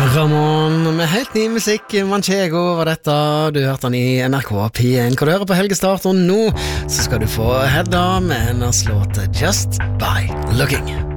Ramon med helt ny musikk. Manchego var dette. Du hørte han i NRK P1. Hva du hører på Helgestart, og nå så skal du få Hedda med hennes låt Just By Looking.